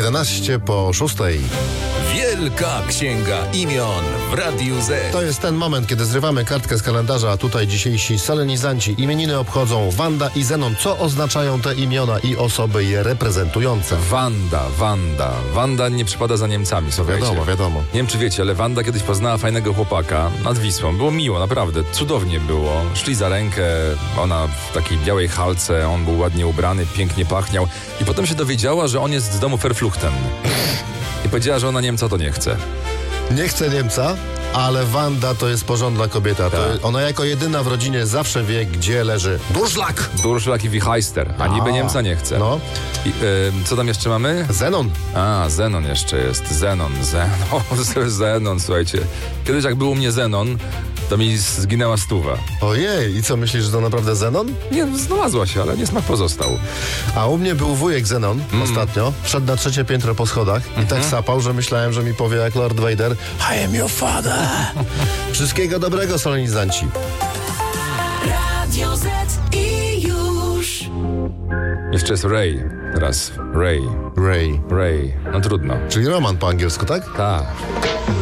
11 po 6. Wielka Księga Imion w Radiu Z. To jest ten moment, kiedy zrywamy kartkę z kalendarza, a tutaj dzisiejsi solenizanci imieniny obchodzą Wanda i Zenon. Co oznaczają te imiona i osoby je reprezentujące? Wanda nie przypada za Niemcami, słuchajcie. Wiadomo. Nie wiem, czy wiecie, ale Wanda kiedyś poznała fajnego chłopaka nad Wisłą. Było miło, naprawdę, cudownie było. Szli za rękę, ona w takiej białej halce, on był ładnie ubrany, pięknie pachniał. I potem się dowiedziała, że on jest z domu Verfluchten. I powiedziała, że ona Niemca to nie chce. Nie chce Niemca, ale Wanda to jest porządna kobieta. Tak. Ona jako jedyna w rodzinie zawsze wie, gdzie leży Durszlak. Durszlak i Wichheister, a niby Niemca nie chce. No. I, co tam jeszcze mamy? Zenon. A, Zenon jeszcze jest. Zenon, słuchajcie. Kiedyś jak był u mnie Zenon, to mi zginęła 100. Ojej, i co, myślisz, że to naprawdę Zenon? Nie, znalazła się, ale niesmak pozostał. A u mnie był wujek Zenon ostatnio. Wszedł na 3. piętro po schodach i tak sapał, że myślałem, że mi powie jak Lord Vader: I am your father. Wszystkiego dobrego, solenizanci. Radio Z i już. Jeszcze jest Ray. Raz. Ray. Ray. No trudno. Czyli Roman po angielsku, tak? Tak.